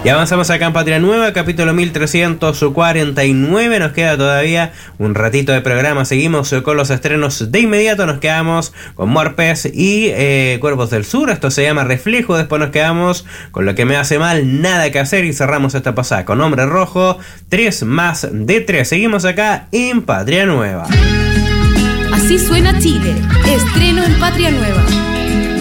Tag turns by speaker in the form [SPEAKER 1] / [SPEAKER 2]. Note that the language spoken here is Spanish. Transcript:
[SPEAKER 1] Y avanzamos acá en Patria Nueva, capítulo 1349. Nos queda todavía un ratito de programa. Seguimos con los estrenos de inmediato. Nos quedamos con Morpes y Cuervos del Sur. Esto se llama Reflejo. Después nos quedamos con Lo que me hace mal, Nada que hacer. Y cerramos esta pasada con Hombre Rojo, 3 más de 3. Seguimos acá en Patria Nueva.
[SPEAKER 2] Así suena Chile. Estreno en Patria Nueva.